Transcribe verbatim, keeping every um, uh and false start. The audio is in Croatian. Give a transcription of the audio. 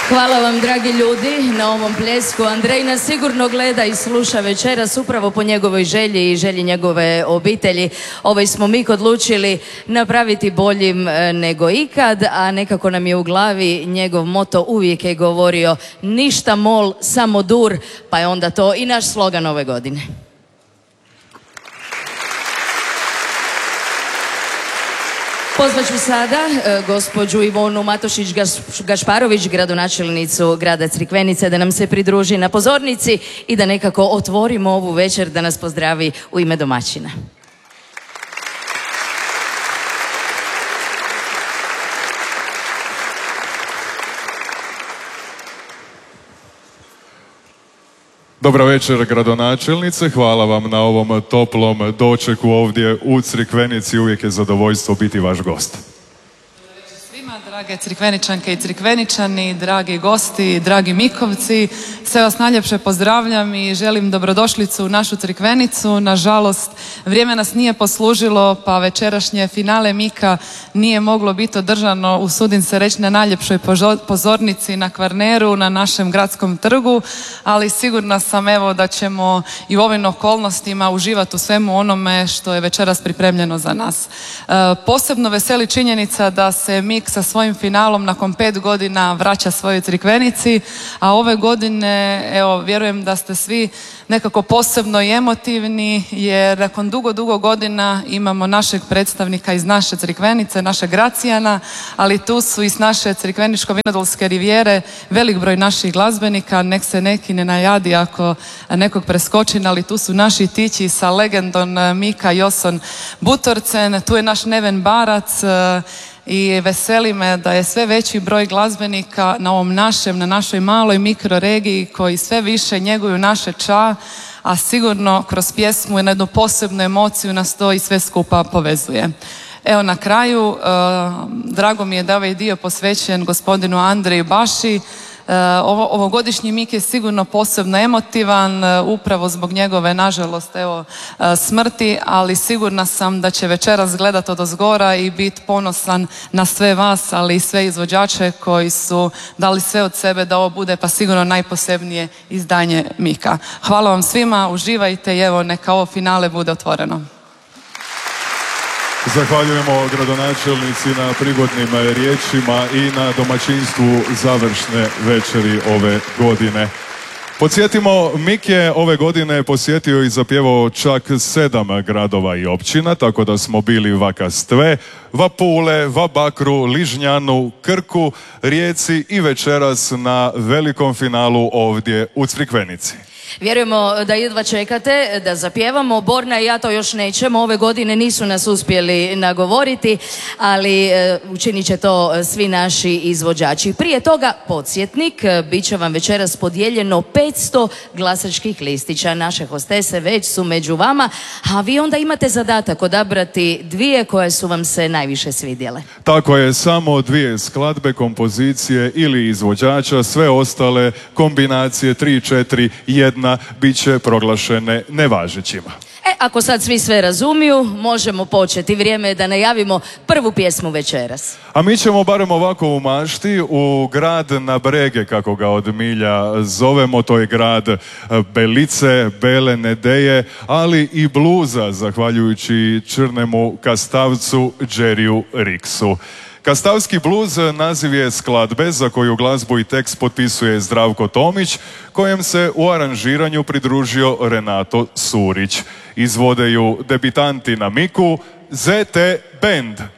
Hvala vam, dragi ljudi, na ovom pljesku. Andrej nas sigurno gleda i sluša večeras upravo po njegovoj želji i želji njegove obitelji. Ovaj smo mi odlučili napraviti boljim e, nego ikad, a nekako nam je u glavi njegov moto uvijek je govorio ništa mol, samo dur, pa je onda to i naš slogan ove godine. Pozvat ću sada e, gospođu Ivonu Matošić-Gašparović, gradonačelnicu grada Crikvenice, da nam se pridruži na pozornici i da nekako otvorimo ovu večer, da nas pozdravi u ime domaćina. Dobra večer, gradonačelnice, hvala vam na ovom toplom dočeku ovdje u Crikvenici, uvijek je zadovoljstvo biti vaš gost. Svima, drage Crikveničanke i Crikveničani, dragi gosti, dragi Mikovci, sve vas najljepše pozdravljam i želim dobrodošlicu u našu Crikvenicu. Nažalost, vrijeme nas nije poslužilo, pa večerašnje finale Mika nije moglo biti održano, usudim se reći, na najljepšoj pozornici na Kvarneru, na našem gradskom trgu, ali sigurna sam evo da ćemo i u ovim okolnostima uživati u svemu onome što je večeras pripremljeno za nas. E, posebno veseli činjenica da se Mik sa svojim finalom nakon pet godina vraća svojoj Crikvenici, a ove godine evo vjerujem da ste svi nekako posebno i emotivni, jer nakon dugo, dugo godina imamo našeg predstavnika iz naše Crikvenice, našeg Gracijana, ali tu su iz naše Crikveničko-Vinodolske rivijere velik broj naših glazbenika, nek se neki ne najadi ako nekog preskočim, ali tu su naši tići sa legendom Mika Joson Butorcen, tu je naš Neven Barac, i veseli me da je sve veći broj glazbenika na ovom našem, na našoj maloj mikroregiji koji sve više njeguju naše ča, a sigurno kroz pjesmu i na jednu posebnu emociju nas to i sve skupa povezuje. Evo na kraju, uh, drago mi je da ovaj dio posvećen gospodinu Andreju Baši. Uh, ovo, ovogodišnji Mik je sigurno posebno emotivan, uh, upravo zbog njegove, nažalost, evo, uh, smrti, ali sigurna sam da će večeras gledati odozgora i biti ponosan na sve vas, ali i sve izvođače koji su dali sve od sebe da ovo bude pa sigurno najposebnije izdanje Mika. Hvala vam svima, uživajte i evo neka ovo finale bude otvoreno. Zahvaljujemo gradonačelnici na prigodnim riječima i na domaćinstvu završne večeri ove godine. Podsjetimo, Mik je ove godine posjetio i zapjevao čak sedam gradova i općina, tako da smo bili vakastve, Vapule, Vabakru, Ližnjanu, Krku, Rijeci i večeras na velikom finalu ovdje u Crikvenici. Vjerujemo da jedva čekate da zapjevamo. Borna i ja to još nećemo. Ove godine nisu nas uspjeli nagovoriti, ali e, učinit će to svi naši izvođači. Prije toga, podsjetnik, bit će vam večeras podijeljeno petsto glasačkih listića. Naše hostese već su među vama, a vi onda imate zadatak odabrati dvije koje su vam se najviše svidjele. Tako je, samo dvije skladbe, kompozicije ili izvođača, sve ostale kombinacije tri, četiri, jedna bit će proglašene nevažećima. E, ako sad svi sve razumiju, možemo početi. Vrijeme je da najavimo prvu pjesmu večeras. A mi ćemo barem ovako u mašti u grad na brege, kako ga od milja zovemo, to je grad Belice, Bele Nedeje, ali i bluza, zahvaljujući črnemu kastavcu Jerryu Rixu. Kastavski bluz naziv je skladbe za koju glazbu i tekst potpisuje Zdravko Tomić, kojem se u aranžiranju pridružio Renato Surić. Izvode ju debitanti na Miku, Z T Band.